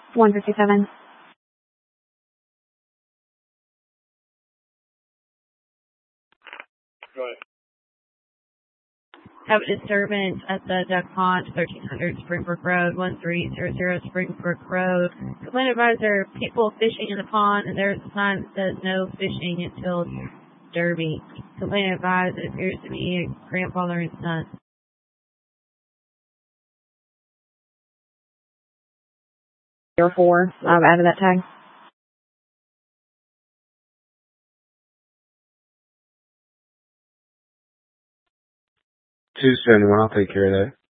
157. Go ahead. Have a disturbance at the Duck Pond, 1300 Springbrook Road, 1300 Springbrook Road. Complaint advisor, people fishing in the pond, and there's a sign that says no fishing until Derby. Complaint advised, it appears to be a grandfather and son. 04. I've added that tag. 271, I'll take care of that.